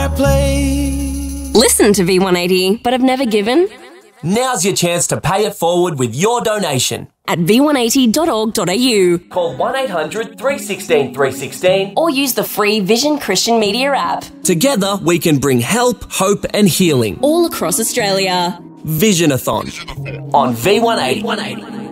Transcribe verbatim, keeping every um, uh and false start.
right place. Listen to V one eighty, but have never given? Now's your chance to pay it forward with your donation. At v one eighty dot org dot a u. Call one eight hundred three one six three one six or use the free Vision Christian Media app. Together, we can bring help, hope and healing all across Australia. Visionathon on V one eighty.